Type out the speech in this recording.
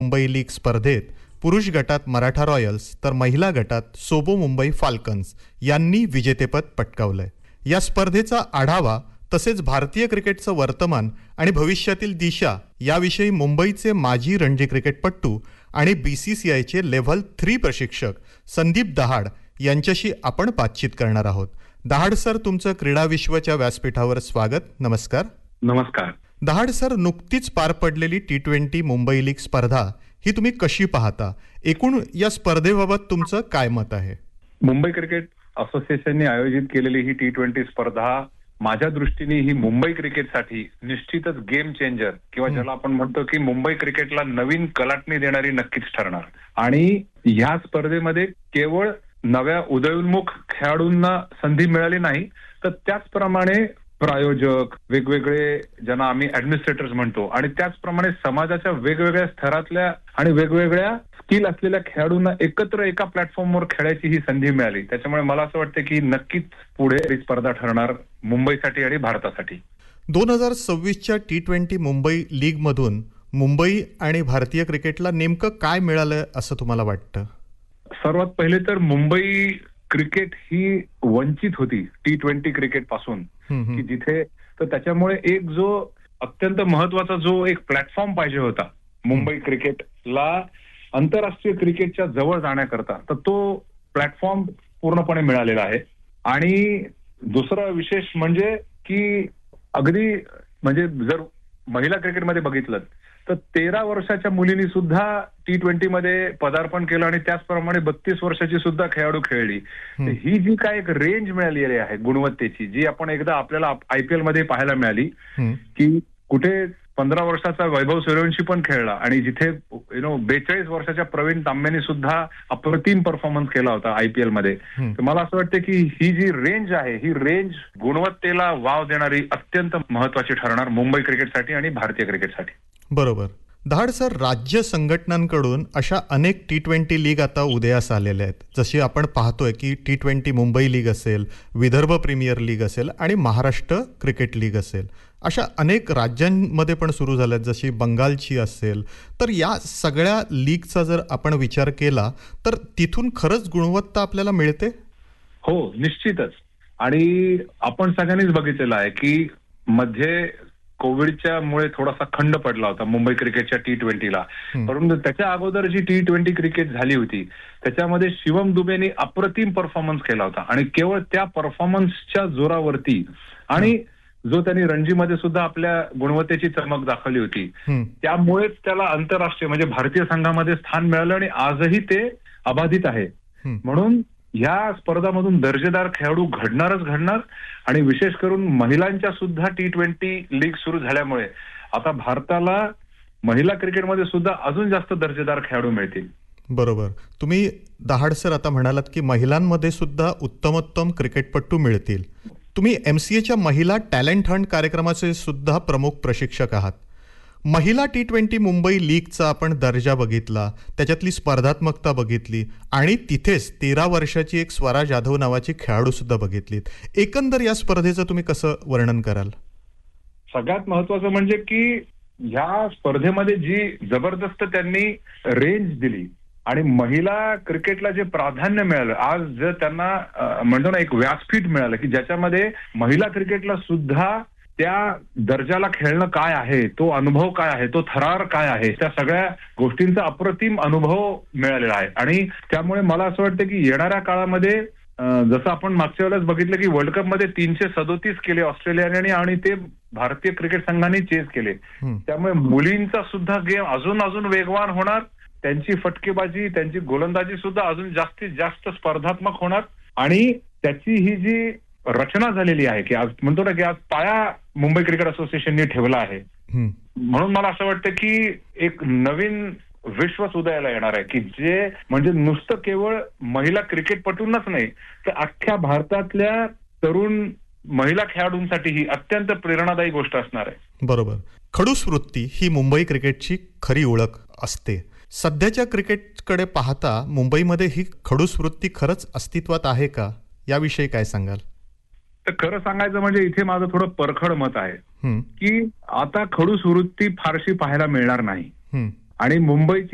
Mumbai league स्पर्धेत पुरुष गटात मराठा रॉयल्स तर महिला गटात सोबो मुंबई फाल्कन्स यांनी विजेतेपद पटकावलंय. या स्पर्धेचा आढावा तसेच भारतीय क्रिकेटचं वर्तमान आणि भविष्यातील दिशा याविषयी मुंबईचे माजी रणजी क्रिकेटपटू आणि BCCIचे लेव्हल 3 प्रशिक्षक संदीप दहाड यांच्याशी आपण बातचीत करणार आहोत. दहाड सर, तुमचं क्रीडा विश्वच्या व्यासपीठावर स्वागत. नमस्कार. नमस्कार. दहाड सर, नुकतीच पार पडलेली T20 मुंबई लीग स्पर्धा ही तुम्ही कशी पाहता? एकूण या स्पर्धेबाबत तुमचं काय मत आहे? मुंबई क्रिकेट असोसिएशनने आयोजित केलेली ही T20 स्पर्धा माझ्या दृष्टीने ही मुंबई क्रिकेटसाठी निश्चितच गेम चेंजर किंवा ज्याला आपण म्हणतो की मुंबई क्रिकेटला नवीन कलाटणी देणारी नक्कीच ठरणार. आणि ह्या स्पर्धेमध्ये केवळ नव्या उदयोन्मुख खेळाडूंना संधी मिळाली नाही, तर त्याचप्रमाणे प्रायोजक, वेगवेगळे ज्यांना आम्ही ऍडमिनिस्ट्रेटर्स म्हणतो, आणि त्याचप्रमाणे समाजाच्या वेगवेगळ्या स्तरातल्या आणि वेगवेगळ्या स्किल असलेल्या खेळाडूंना एकत्र एका प्लॅटफॉर्मवर खेळायची ही संधी मिळाली. त्याच्यामुळे मला असं वाटतं की नक्कीच पुढे ही स्पर्धा ठरणार मुंबईसाठी आणि भारतासाठी. 2026च्या T20 मुंबई लीग मधून मुंबई आणि भारतीय क्रिकेटला नेमकं काय मिळालं असं तुम्हाला वाटतं? सर्वात पहिले तर मुंबई क्रिकेट ही वंचित होती T20 क्रिकेट पासून, की जिथे, तर त्याच्यामुळे एक जो अत्यंत महत्वाचा जो एक प्लॅटफॉर्म पाहिजे होता मुंबई क्रिकेटला आंतरराष्ट्रीय क्रिकेटच्या जवळ जाण्याकरता, तर तो प्लॅटफॉर्म पूर्णपणे मिळालेला आहे. आणि दुसरं विशेष म्हणजे की अगदी म्हणजे जर महिला क्रिकेटमध्ये बघितलं तर 13 वर्षाच्या मुलींनी सुद्धा T20 मध्ये पदार्पण केलं आणि त्याचप्रमाणे 32 वर्षाची सुद्धा खेळाडू खेळली. ही जी काय एक रेंज मिळालेली आहे गुणवत्तेची, जी आपण एकदा आपल्याला IPL मध्ये पाहायला मिळाली, की कुठे 15 वर्षाचा वैभव सूर्यवंशी पण खेळला आणि जिथे 42 वर्षाच्या प्रवीण तांब्याने सुद्धा अप्रतिम परफॉर्मन्स केला होता IPL मध्ये. तर मला असं वाटतं की ही जी रेंज आहे, ही रेंज गुणवत्तेला वाव देणारी अत्यंत महत्वाची ठरणार मुंबई क्रिकेटसाठी आणि भारतीय क्रिकेटसाठी. बरोबर. दहाड सर, राज्य संघटनांकडून अशा अनेक T20 लीग आता उदयास आलेल्या आहेत. जशी आपण पाहतोय की T20 मुंबई लीग असेल, विदर्भ प्रीमियर लीग असेल आणि महाराष्ट्र क्रिकेट लीग असेल, अशा अनेक राज्यांमध्ये पण सुरू झाल्यात, जशी बंगालची असेल. तर या सगळ्या लीगचा जर आपण विचार केला तर तिथून खरंच गुणवत्ता आपल्याला मिळते? हो, निश्चितच. आणि आपण सगळ्यांनीच बघितलेलं आहे की मध्ये कोविडच्या मुळे थोडासा खंड पडला होता मुंबई क्रिकेटच्या T20ला, परंतु त्याच्या अगोदर जी T20 क्रिकेट झाली होती त्याच्यामध्ये शिवम दुबेने अप्रतिम परफॉर्मन्स केला होता. आणि केवळ त्या परफॉर्मन्सच्या जोरावरती आणि जो त्यांनी रणजीमध्ये सुद्धा आपल्या गुणवत्तेची चमक दाखवली होती, त्यामुळेच त्याला आंतरराष्ट्रीय म्हणजे भारतीय संघामध्ये स्थान मिळालं आणि आजही ते अबाधित आहे. म्हणून ह्या स्पर्धामधून दर्जेदार खेळाडू घडणारच घडणार. आणि विशेष करून महिलांच्या सुद्धा T20 लीग सुरू झाल्यामुळे आता भारताला महिला क्रिकेटमध्ये सुद्धा अजून जास्त दर्जेदार खेळाडू मिळतील. बरोबर. तुम्ही दहाड सर आता म्हणालात की महिलांमध्ये सुद्धा उत्तमोत्तम क्रिकेटपटू मिळतील. तुम्ही MCAच्या महिला टॅलेंट हंट कार्यक्रमाचे सुद्धा प्रमुख प्रशिक्षक आहात. महिला T20 मुंबई लीगचा आपण दर्जा बघितला, त्याच्यातली स्पर्धात्मकता बघितली आणि तिथेच 13 वर्षाची एक स्वरा जाधव नावाची खेळाडू सुद्धा बघितलीत. एकंदर या स्पर्धेचं तुम्ही कसं वर्णन कराल? सगळ्यात महत्वाचं म्हणजे की ह्या स्पर्धेमध्ये जी जबरदस्त त्यांनी रेंज दिली आणि महिला क्रिकेटला जे प्राधान्य मिळालं, आज जर त्यांना म्हणतो ना एक व्यासपीठ मिळालं की ज्याच्यामध्ये महिला क्रिकेटला सुद्धा त्या दर्जाला खेळणं काय आहे, तो अनुभव काय आहे, तो थरार काय आहे, त्या सगळ्या गोष्टींचा अप्रतिम अनुभव मिळालेला आहे. आणि त्यामुळे मला असं वाटतं की येणाऱ्या काळामध्ये जसं आपण मागच्या वेळेस बघितलं की वर्ल्ड कपमध्ये 337 केले ऑस्ट्रेलियाने आणि ते भारतीय क्रिकेट संघाने चेस केले. त्यामुळे मुलींचा सुद्धा गेम अजून वेगवान होणार, त्यांची फटकेबाजी, त्यांची गोलंदाजी सुद्धा अजून जास्तीत जास्त स्पर्धात्मक होणार. आणि त्याची ही जी रचना झालेली आहे की आज म्हणतो ना की आज पाया मुंबई क्रिकेट असोसिएशनने ठेवला आहे, म्हणून मला असं वाटतं की एक नवीन विश्वच उदयाला येणार आहे की जे म्हणजे नुसतं केवळ महिला क्रिकेटपटूंनाच नाही तर अख्ख्या भारतातल्या तरुण महिला खेळाडूंसाठी ही अत्यंत प्रेरणादायी गोष्ट असणार आहे. बरोबर. खडूस वृत्ती ही मुंबई क्रिकेटची खरी ओळख असते. सध्याच्या क्रिकेटकडे पाहता मुंबईमध्ये ही खडूस वृत्ती खरंच अस्तित्वात आहे का, याविषयी काय सांगाल? तर खरं सांगायचं म्हणजे इथे माझं थोडं परखड मत आहे की आता खडूस वृत्ती फारशी पाहायला मिळणार नाही. आणि मुंबईची